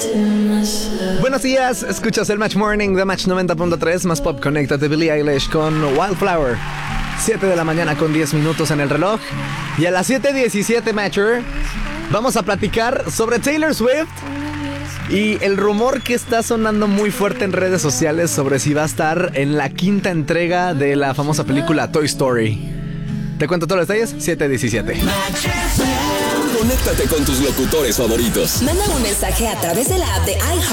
Buenos días, escuchas el Match Morning de Match 90.3, más pop. Conéctate, Billie Eilish con Wildflower. 7 de la mañana con 10 minutos en el reloj. Y a las 7:17, Matcher, vamos a platicar sobre Taylor Swift y el rumor que está sonando muy fuerte en redes sociales sobre si va a estar en la quinta entrega de la famosa película Toy Story. ¿Te cuento todos los detalles? 7:17. Conéctate con tus locutores favoritos. Manda un mensaje a través de la app de iHeart